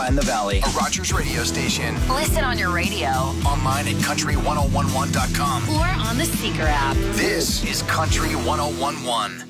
shine the valley. A Rogers radio station. Listen on your radio. Online at country1011.com. Or on the Seeker app. This is Country 1011.